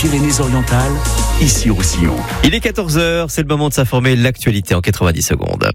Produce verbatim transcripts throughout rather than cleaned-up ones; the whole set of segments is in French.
Pyrénées-Orientales, ici Roussillon. Il est quatorze heures, c'est le moment de s'informer l'actualité en quatre-vingt-dix secondes.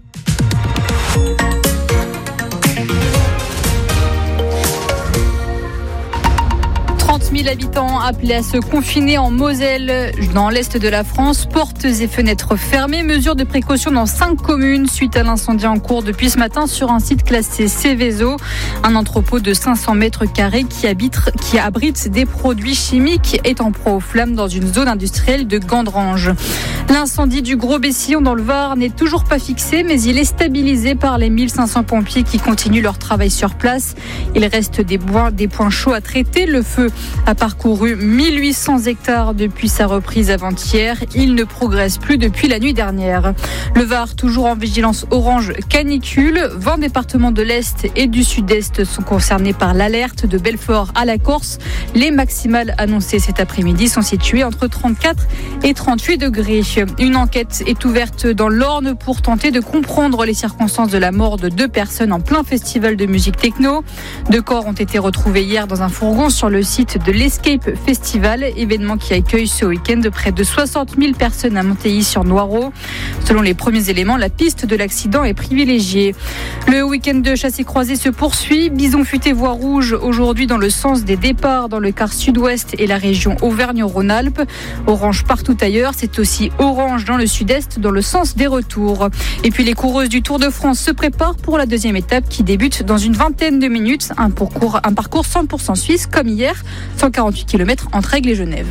trente mille habitants appelés à se confiner en Moselle, dans l'est de la France. Portes et fenêtres fermées. Mesures de précaution dans cinq communes suite à l'incendie en cours depuis ce matin sur un site classé Céveso. Un entrepôt de cinq cents mètres carrés qui, habite, qui abrite des produits chimiques est en proie aux flammes dans une zone industrielle de Gandrange. L'incendie du Gros-Bessillon dans le Var n'est toujours pas fixé, mais il est stabilisé par les mille cinq cents pompiers qui continuent leur travail sur place. Il reste des points, des points chauds à traiter. Le feu a parcouru mille huit cents hectares depuis sa reprise avant-hier. Il ne progresse plus depuis la nuit dernière. Le Var, toujours en vigilance orange canicule. vingt départements de l'Est et du Sud-Est sont concernés par l'alerte de Belfort à la Corse. Les maximales annoncées cet après-midi sont situées entre trente-quatre et trente-huit degrés. Une enquête est ouverte dans l'Orne pour tenter de comprendre les circonstances de la mort de deux personnes en plein festival de musique techno. Deux corps ont été retrouvés hier dans un fourgon sur le site de l'Escape Festival, événement qui accueille ce week-end près de soixante mille personnes à Monteilly-sur-Noireau. Selon les premiers éléments, la piste de l'accident est privilégiée. Le week-end de chassé-croisé se poursuit. Bison futé voie rouge aujourd'hui dans le sens des départs dans le quart sud-ouest et la région Auvergne-Rhône-Alpes. Orange partout ailleurs, c'est aussi orange dans le sud-est dans le sens des retours. Et puis les coureuses du Tour de France se préparent pour la deuxième étape qui débute dans une vingtaine de minutes. Un parcours, un parcours cent pour cent suisse comme hier, cent quarante-huit kilomètres entre Aigle et Genève.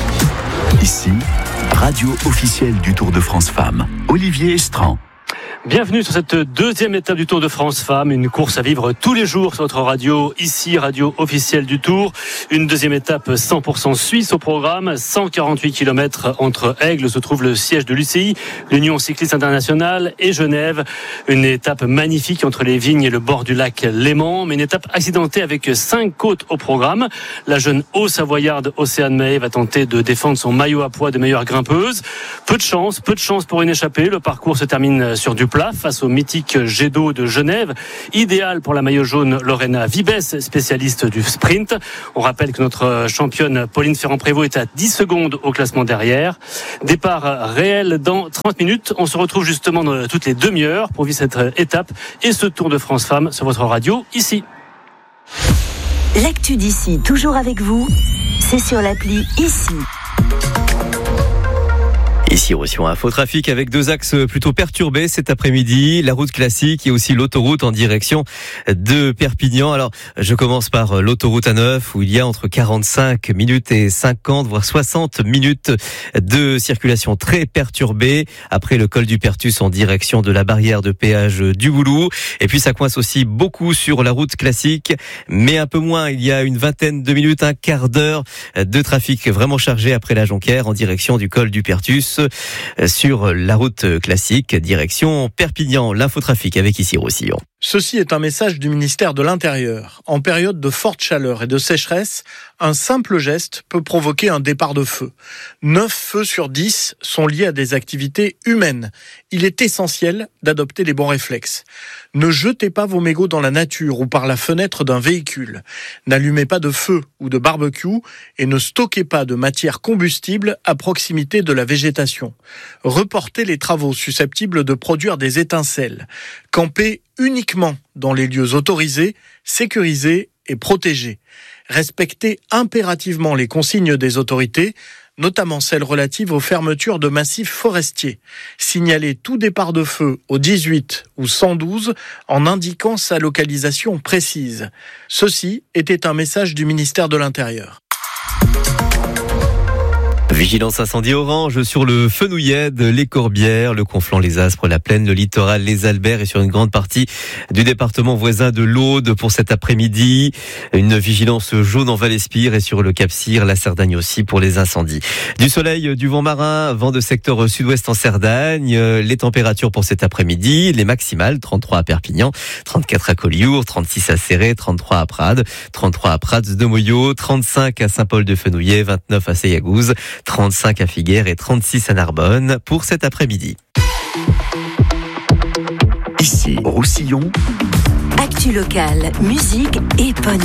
Ici, radio officielle du Tour de France Femmes, Olivier Estran. Bienvenue sur cette deuxième étape du Tour de France Femmes, une course à vivre tous les jours sur notre radio, ici, radio officielle du Tour. Une deuxième étape cent pour cent suisse au programme, cent quarante-huit kilomètres entre Aigle, se trouve le siège de l'U C I, l'Union cycliste internationale, et Genève. Une étape magnifique entre les vignes et le bord du lac Léman, mais une étape accidentée avec cinq côtes au programme. La jeune Haut-Savoyarde Océane Mahé va tenter de défendre son maillot à poids de meilleure grimpeuse. Peu de chance, peu de chance pour une échappée. Le parcours se termine sur du plat face au mythique jet d'eau de Genève, idéal pour la maillot jaune Lorena Vibes, spécialiste du sprint. On rappelle que notre championne Pauline Ferrand-Prévot est à dix secondes au classement derrière. Départ réel dans trente minutes. On se retrouve justement dans toutes les demi-heures pour vivre cette étape et ce Tour de France Femmes sur votre radio ici. L'actu d'ici, toujours avec vous, c'est sur l'appli Ici. Ici, Roussillon Info Trafic avec deux axes plutôt perturbés cet après-midi. La route classique et aussi l'autoroute en direction de Perpignan. Alors, je commence par l'autoroute A neuf où il y a entre quarante-cinq minutes et cinquante, voire soixante minutes de circulation très perturbée. Après le col du Pertus en direction de la barrière de péage du Boulou. Et puis, ça coince aussi beaucoup sur la route classique, mais un peu moins. Il y a une vingtaine de minutes, un quart d'heure de trafic vraiment chargé après la Jonquière en direction du col du Pertus. Sur la route classique, direction Perpignan. L'infotrafic avec ici Roussillon. Ceci est un message du ministère de l'Intérieur. En période de forte chaleur et de sécheresse, un simple geste peut provoquer un départ de feu. neuf feux sur dix sont liés à des activités humaines. Il est essentiel d'adopter les bons réflexes. Ne jetez pas vos mégots dans la nature ou par la fenêtre d'un véhicule. N'allumez pas de feu ou de barbecue et ne stockez pas de matière combustible à proximité de la végétation. Reportez les travaux susceptibles de produire des étincelles. Campez uniquement dans les lieux autorisés, sécurisés et protégés. Respectez impérativement les consignes des autorités, notamment celles relatives aux fermetures de massifs forestiers. Signalez tout départ de feu au dix-huit ou cent douze en indiquant sa localisation précise. Ceci était un message du ministère de l'Intérieur. Vigilance incendie orange sur le Fenouillède, les Corbières, le Conflent, les Aspres, la Plaine, le Littoral, les Alberts et sur une grande partie du département voisin de l'Aude pour cet après-midi. Une vigilance jaune en Val-Espire et sur le Cap-Cyr, la Cerdagne aussi pour les incendies. Du soleil, du vent marin, vent de secteur sud-ouest en Cerdagne. Les températures pour cet après-midi, les maximales, trente-trois à Perpignan, trente-quatre à Collioure, trente-six à Céret, trente-trois à Prades, trente-trois à Prades de Moyau, trente-cinq à Saint-Paul-de-Fenouillet, vingt-neuf à Seyagouze, trente-cinq à Figueres et trente-six à Narbonne pour cet après-midi. Ici, Roussillon. Actu locale, musique et pognon.